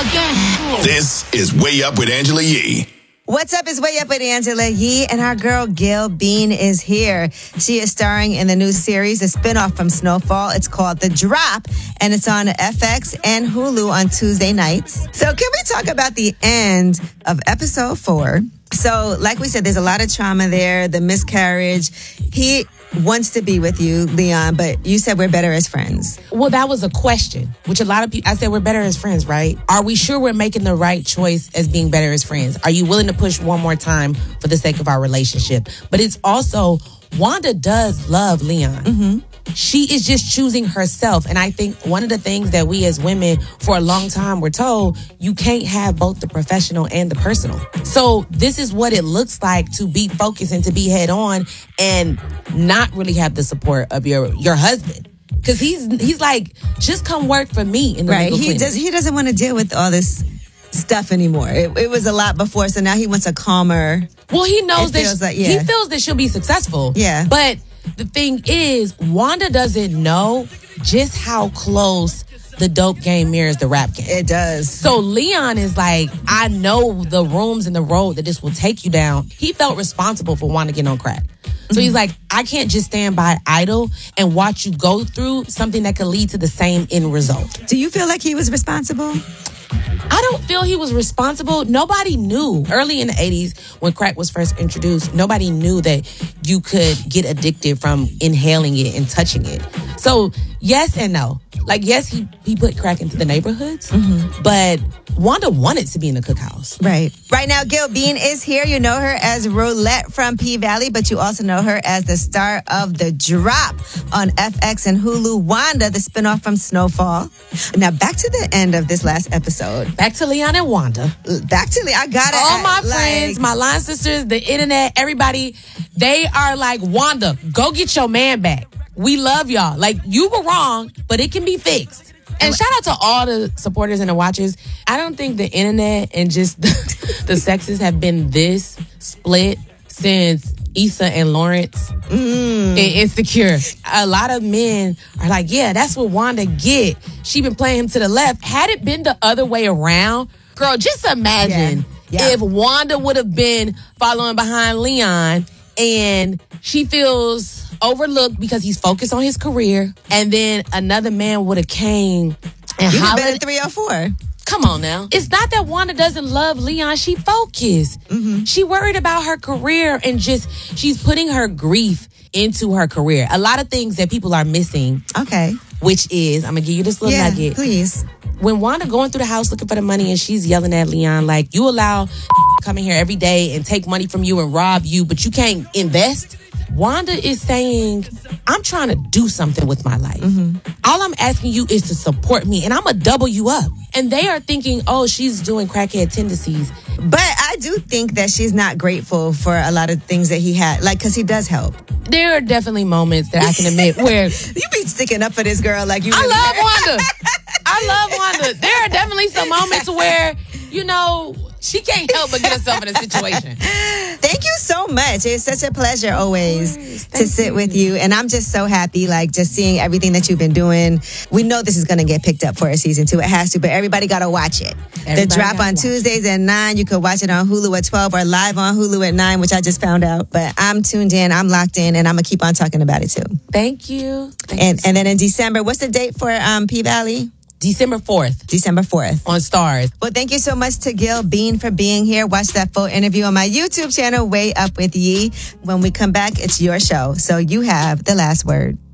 This is Way Up with Angela Yee. What's up? It's Way Up with Angela Yee, and our girl Gayle Bean is here. She is starring in the new series, a spinoff from Snowfall. It's called The Drop, and it's on FX and Hulu on Tuesday nights. So can we talk about the end of episode 4? So like we said, there's a lot of trauma there, the miscarriage. He wants to be with you, Leon, but you said we're better as friends. Well, that was a question, which a lot of people, I said we're better as friends, right? Are we sure we're making the right choice as being better as friends? Are you willing to push one more time for the sake of our relationship? But it's also, Wanda does love Leon. Mm-hmm. She is just choosing herself. And I think one of the things that we as women for a long time were told, you can't have both the professional and the personal. So this is what it looks like to be focused and to be head on and not really have the support of your husband. Because he's like, just come work for me in the right. legal clinic. He doesn't want to deal with all this stuff anymore. It was a lot before, so now he wants a calmer. Well, he knows that he feels that she'll be successful. Yeah. But the thing is, Wanda doesn't know just how close the dope game mirrors the rap game. It does. So Leon is like, I know the rooms and the road that this will take you down. He felt responsible for Wanda getting on crack. So he's like, I can't just stand by idle and watch you go through something that could lead to the same end result. Do you feel like he was responsible? I don't feel he was responsible. Nobody knew. Early in the 80s, when crack was first introduced, nobody knew that you could get addicted from inhaling it and touching it. So, yes and no. Like, yes, he put crack into the neighborhoods, but Wanda wanted to be in the cookhouse. Right. Right now, Gayle Bean is here. You know her as Roulette from P-Valley, but you also know her as the star of The Drop on FX and Hulu. Wanda, the spinoff from Snowfall. Now, back to the end of this last episode. Back to Leon and Wanda. Back to Leon. I got it. All my friends, my line sisters, the internet, everybody, they are like, Wanda, go get your man back. We love y'all. Like, you were wrong, but it can be fixed. And shout out to all the supporters and the watchers. I don't think the internet and just the sexes have been this split since Issa and Lawrence and Insecure. A lot of men are like, yeah, that's what Wanda get. She been playing him to the left. Had it been the other way around, girl, just imagine if Wanda would have been following behind Leon and she feels overlooked because he's focused on his career, and then another man would have came and hollered at 304. Come on now. It's not that Wanda doesn't love Leon. She focused. She worried about her career and she's putting her grief into her career. A lot of things that people are missing. Okay. Which is, I'm going to give you this little nugget. Please. When Wanda going through the house looking for the money and she's yelling at Leon, like, you allow come in here every day and take money from you and rob you, but you can't invest. Wanda is saying, I'm trying to do something with my life. All I'm asking you is to support me, and I'm going to double you up. And they are thinking, oh, she's doing crackhead tendencies. But I do think that she's not grateful for a lot of things that he had, like, because he does help. There are definitely moments that I can admit where you be sticking up for this girl like you. I love Wanda. There are definitely some moments where, you know, she can't help but get herself in a situation. Thank you so much. It's such a pleasure always to sit with you. And I'm just so happy, like, just seeing everything that you've been doing. We know this is going to get picked up for a season 2. It has to, but everybody got to watch it. The Drop on Tuesdays at 9. You could watch it on Hulu at 12 or live on Hulu at 9, which I just found out. But I'm tuned in, I'm locked in, and I'm going to keep on talking about it too. Thank you. And then in December, what's the date for P-Valley? December 4th. December 4th. On Stars. Well, thank you so much to Gayle Bean for being here. Watch that full interview on my YouTube channel, Way Up with Yee. When we come back, it's your show. So you have the last word.